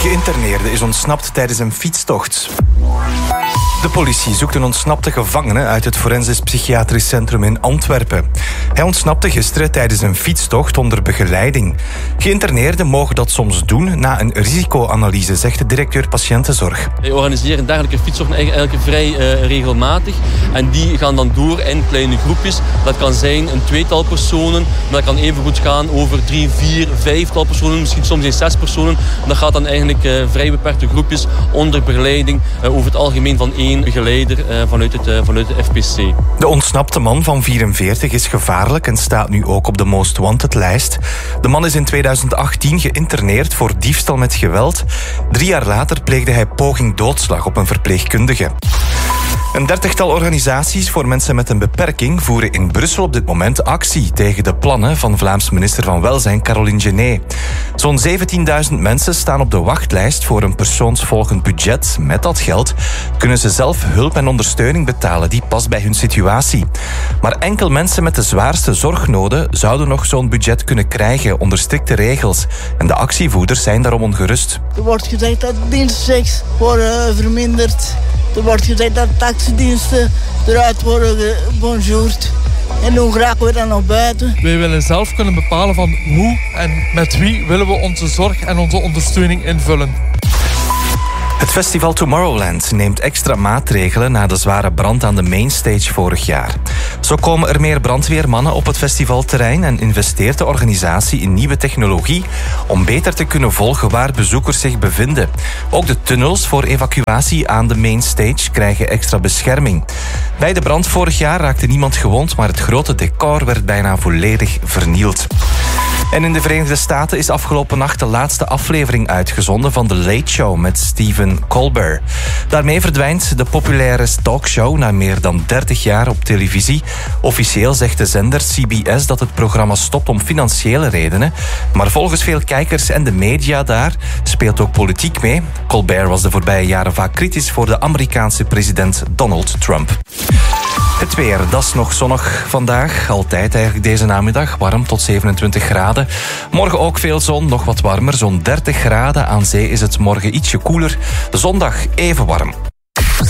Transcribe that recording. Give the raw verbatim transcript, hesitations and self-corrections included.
Geïnterneerde is ontsnapt tijdens een fietstocht. De politie zoekt een ontsnapte gevangene uit het Forensisch Psychiatrisch Centrum in Antwerpen. Hij ontsnapte gisteren tijdens een fietstocht onder begeleiding. Geïnterneerden mogen dat soms doen na een risicoanalyse, zegt de directeur patiëntenzorg. Wij organiseren dergelijke fietstochten eigenlijk vrij uh, regelmatig. En die gaan dan door in kleine groepjes. Dat kan zijn een tweetal personen, maar dat kan evengoed gaan over drie, vier, vijftal personen, misschien soms in zes personen. Dat gaat dan eigenlijk uh, vrij beperkte groepjes onder begeleiding, uh, over het algemeen van één begeleider uh, vanuit, het, uh, vanuit de F P C. De ontsnapte man van vierenveertig is gevaarlijk en staat nu ook op de Most Wanted lijst. De man is in tweeduizend achttien geïnterneerd voor diefstal met geweld. Drie jaar later pleegde hij poging doodslag op een verpleegkundige. Een dertigtal organisaties voor mensen met een beperking voeren in Brussel op dit moment actie tegen de plannen van Vlaams minister van Welzijn Caroline Genet. Zo'n zeventienduizend mensen staan op de wachtlijst voor een persoonsvolgend budget. Met dat geld kunnen ze zelf hulp en ondersteuning betalen die past bij hun situatie. Maar enkel mensen met de zwaarste zorgnoden zouden nog zo'n budget kunnen krijgen onder strikte regels. En de actievoerders zijn daarom ongerust. Er wordt gezegd dat dienstchecks worden verminderd. Er wordt gezegd dat taxidiensten eruit worden gebonjourd. En hoe geraken we dan nog buiten? Wij willen zelf kunnen bepalen van hoe en met wie willen we onze zorg en onze ondersteuning invullen. Het festival Tomorrowland neemt extra maatregelen na de zware brand aan de Mainstage vorig jaar. Zo komen er meer brandweermannen op het festivalterrein en investeert de organisatie in nieuwe technologie om beter te kunnen volgen waar bezoekers zich bevinden. Ook de tunnels voor evacuatie aan de Mainstage krijgen extra bescherming. Bij de brand vorig jaar raakte niemand gewond, maar het grote decor werd bijna volledig vernield. En in de Verenigde Staten is afgelopen nacht de laatste aflevering uitgezonden van The Late Show met Stephen Colbert. Daarmee verdwijnt de populaire talkshow na meer dan dertig jaar op televisie. Officieel zegt de zender C B S dat het programma stopt om financiële redenen. Maar volgens veel kijkers en de media daar speelt ook politiek mee. Colbert was de voorbije jaren vaak kritisch voor de Amerikaanse president Donald Trump. Het weer, dat is nog zonnig vandaag. Altijd eigenlijk deze namiddag. Warm tot zevenentwintig graden. Morgen ook veel zon, nog wat warmer. Zo'n dertig graden. Aan zee is het morgen ietsje koeler. Zondag even warm.